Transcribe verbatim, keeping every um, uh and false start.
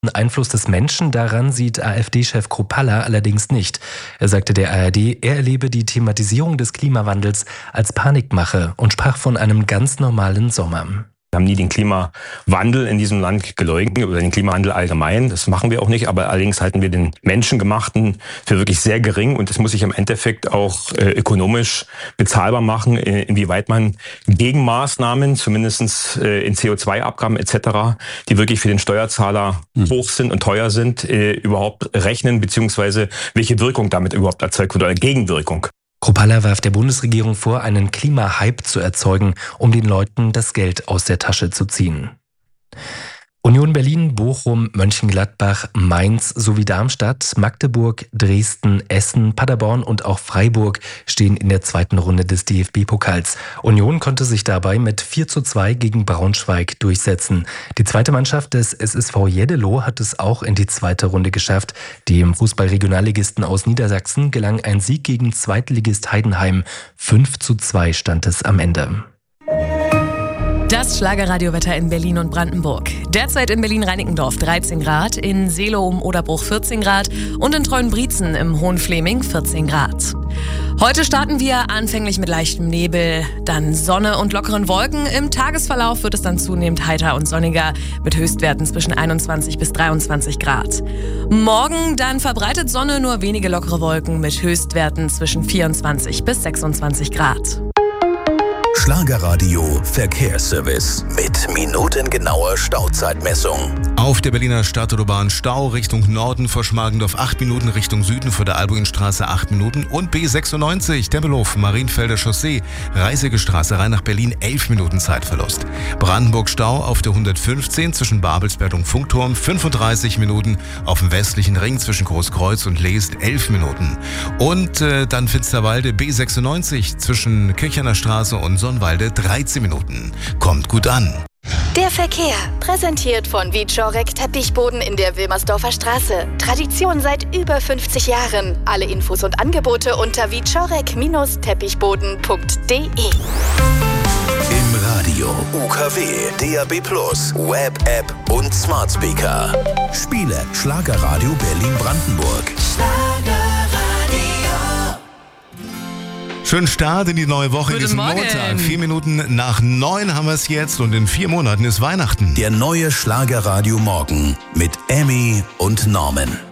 Einfluss des Menschen daran sieht AfD-Chef Kruppalla allerdings nicht. Er sagte der A R D, er erlebe die Thematisierung des Klimawandels als Panikmache und sprach von einem ganz normalen Sommer. Wir haben nie den Klimawandel in diesem Land geleugnet oder den Klimawandel allgemein. Das machen wir auch nicht. Aber allerdings halten wir den Menschengemachten für wirklich sehr gering. Und das muss sich im Endeffekt auch äh, ökonomisch bezahlbar machen, äh, inwieweit man Gegenmaßnahmen, zumindest äh, in C O zwei Abgaben et cetera, die wirklich für den Steuerzahler mhm. hoch sind und teuer sind, äh, überhaupt rechnen, beziehungsweise welche Wirkung damit überhaupt erzeugt wird oder Gegenwirkung. Kruppalla warf der Bundesregierung vor, einen Klimahype zu erzeugen, um den Leuten das Geld aus der Tasche zu ziehen. Union Berlin, Bochum, Mönchengladbach, Mainz sowie Darmstadt, Magdeburg, Dresden, Essen, Paderborn und auch Freiburg stehen in der zweiten Runde des D F B-Pokals. Union konnte sich dabei mit vier zu zwei gegen Braunschweig durchsetzen. Die zweite Mannschaft des S S V Jeddelo hat es auch in die zweite Runde geschafft. Dem Fußball-Regionalligisten aus Niedersachsen gelang ein Sieg gegen Zweitligist Heidenheim. fünf zu zwei stand es am Ende. Das Schlagerradiowetter in Berlin und Brandenburg. Derzeit in Berlin-Reinickendorf dreizehn Grad, in Seelow um Oderbruch vierzehn Grad und in Treuenbrietzen im Hohenfleming vierzehn Grad. Heute starten wir anfänglich mit leichtem Nebel, dann Sonne und lockeren Wolken. Im Tagesverlauf wird es dann zunehmend heiter und sonniger mit Höchstwerten zwischen einundzwanzig bis dreiundzwanzig Grad. Morgen dann verbreitet Sonne, nur wenige lockere Wolken mit Höchstwerten zwischen vierundzwanzig bis sechsundzwanzig Grad. Schlagerradio Verkehrsservice mit minutengenauer Stauzeitmessung. Auf der Berliner Stadtautobahn Stau Richtung Norden vor Schmargendorf acht Minuten, Richtung Süden vor der Albuinstraße acht Minuten und B sechsundneunzig Tempelhof Marienfelder Chaussee Reißige Straße rein nach Berlin elf Minuten Zeitverlust. Brandenburg Stau auf der hundertfünfzehn zwischen Babelsberg und Funkturm fünfunddreißig Minuten, auf dem westlichen Ring zwischen Großkreuz und Leest elf Minuten. Und äh, dann Finsterwalde B sechsundneunzig zwischen Kirchner Straße und Sonnwalde dreizehn Minuten. Kommt gut an. Der Verkehr, präsentiert von Wieczorek Teppichboden in der Wilmersdorfer Straße. Tradition seit über fünfzig Jahren. Alle Infos und Angebote unter wieczorek Teppichboden punkt de. Im Radio, U K W, D A B plus, Web, App und Smart Speaker. Spiele Schlagerradio Berlin-Brandenburg. Schönen Start in die neue Woche, in diesem Montag. Vier Minuten nach neun haben wir es jetzt und in vier Monaten ist Weihnachten. Der neue Schlagerradio Morgen mit Emmy und Norman.